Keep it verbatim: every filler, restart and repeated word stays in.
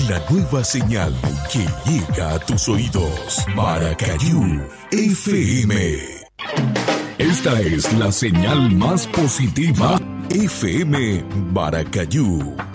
La nueva señal que llega a tus oídos. Maracayú F M. Esta es la señal más positiva. F M Maracayú.